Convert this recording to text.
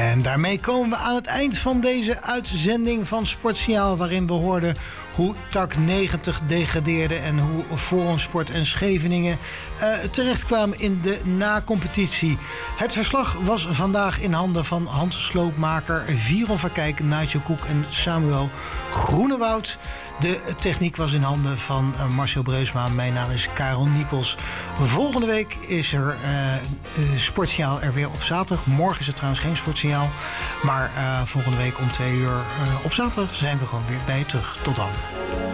En daarmee komen we aan het eind van deze uitzending van Sportsignaal, waarin we hoorden hoe TAC 90 degradeerde en hoe Forum Sport en Scheveningen terechtkwamen in de na-competitie. Het verslag was vandaag in handen van Hans Sloopmaker, Viron Verkijk, Nigel Koek en Samuel Groenewoud. De techniek was in handen van Marcel Breusma. Mijn naam is Karel Niepels. Volgende week is er Sportsignaal er weer op zaterdag. Morgen is het trouwens geen Sportsignaal. Maar volgende week om 2 uur op zaterdag zijn we gewoon weer bij je terug. Tot dan.